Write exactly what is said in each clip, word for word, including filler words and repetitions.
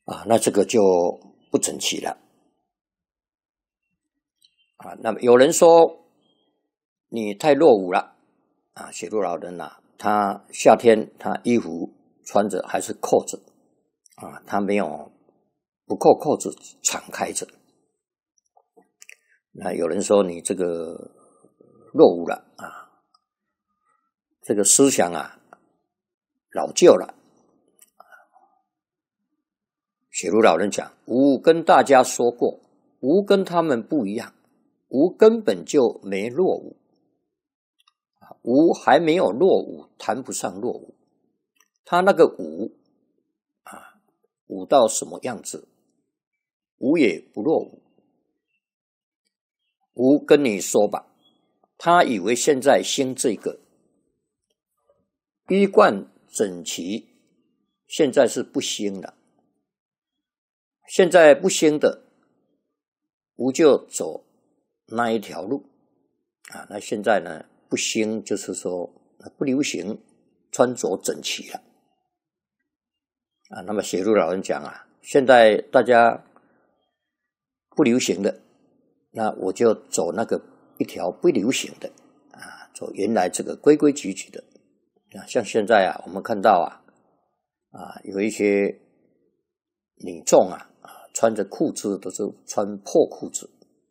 啊，那这个就不整齐了啊。那么有人说你太落伍了啊，写入老人啊，他夏天他衣服穿着还是扣着啊，他没有不扣扣子敞开着。那有人说你这个落伍了啊，这个思想啊老旧了。写入老人讲，吾跟大家说过，吾跟他们不一样，吾根本就没落伍，吾还没有落伍，谈不上落伍。他那个伍啊，伍到什么样子，吾也不落伍。吾跟你说吧，他以为现在兴这个衣冠整齐，现在是不兴了。现在不兴的，吾就走那一条路啊。那现在呢，不兴就是说不流行穿着整齐了啊。那么写入老人讲啊，现在大家不流行的，那我就走那个一条不流行的啊，走原来这个规规矩矩的啊。像现在啊，我们看到啊啊有一些女众啊。穿着裤子都是穿破裤子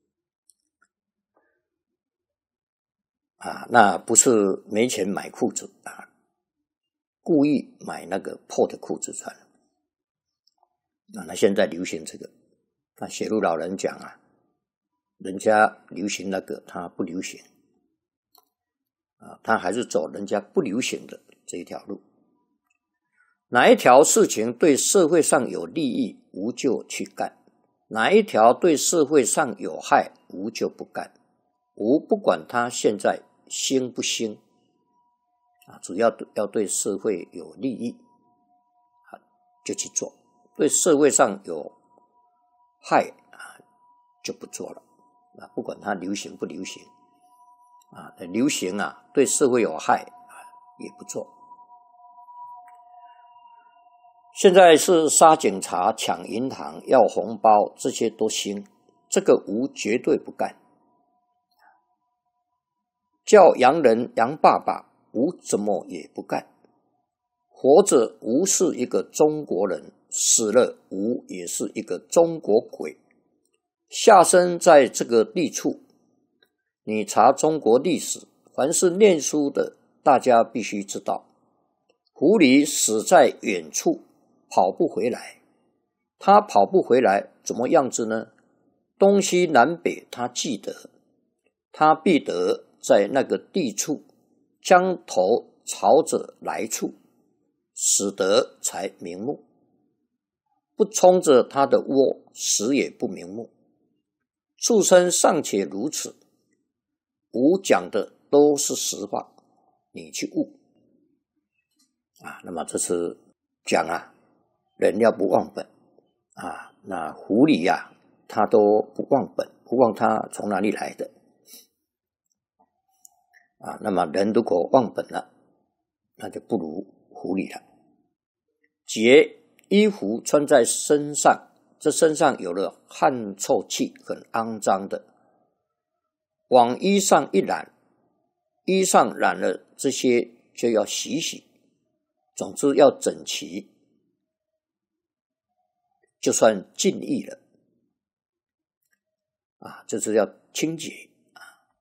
啊，那不是没钱买裤子啊，故意买那个破的裤子穿。那那现在流行这个，那写入老人讲啊，人家流行那个他不流行啊，他还是走人家不流行的这一条路。哪一条事情对社会上有利益，吾就去干；哪一条对社会上有害，吾就不干。吾不管他现在兴不兴啊，主要要对社会有利益啊，就去做；对社会上有害啊，就不做了啊。不管它流行不流行啊，流行啊，对社会有害啊，也不做。现在是杀警察、抢银行、要红包，这些都兴，这个吾绝对不干。叫洋人洋爸爸，吾怎么也不干。活着吾是一个中国人，死了吾也是一个中国鬼。下生在这个地处，你查中国历史，凡是念书的，大家必须知道，狐狸死在远处，跑不回来。他跑不回来怎么样子呢？东西南北他记得，他必得在那个地处将头朝着来处，死得才瞑目。不冲着他的窝，死也不瞑目。畜生尚且如此，吾讲的都是实话，你去悟啊。那么这是讲啊，人要不忘本啊，那狐狸呀、啊，他都不忘本，不忘他从哪里来的啊。那么人如果忘本了，那就不如狐狸了。洁衣服穿在身上，这身上有了汗臭气，很肮脏的，往衣上一染，衣上染了这些就要洗洗，总之要整齐，就算尽意了啊，这是要清洁啊。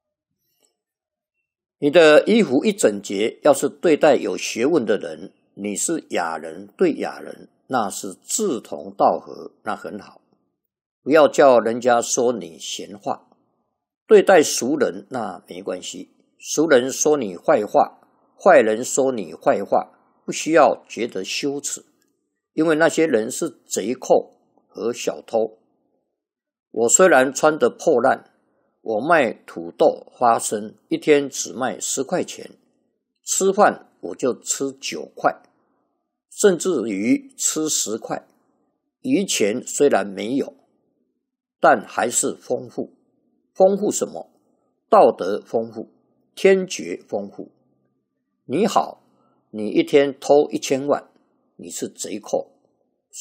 你的衣服一整洁，要是对待有学问的人，你是雅人对雅人，那是志同道合，那很好。不要叫人家说你闲话。对待熟人那没关系，熟人说你坏话，坏人说你坏话，不需要觉得羞耻，因为那些人是贼寇和小偷。我虽然穿得破烂，我卖土豆花生一天只卖十块钱，吃饭我就吃九块，甚至于吃十块。余钱虽然没有，但还是丰富。丰富什么？道德丰富，天爵丰富。你好，你一天偷一千万，你是贼寇；